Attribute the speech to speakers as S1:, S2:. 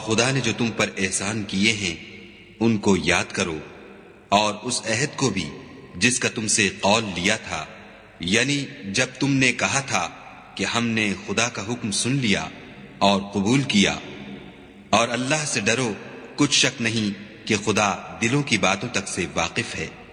S1: खुदा ने जो तुम पर एहसान किए हैं उनको याद करो, और उस अहद को भी जिसका तुमसे कौल लिया था, यानी जब तुमने कहा था कि हमने खुदा का हुक्म सुन लिया और कबूल किया। और अल्लाह से डरो, कुछ शक नहीं कि खुदा दिलों की बातों तक से वाकिफ है।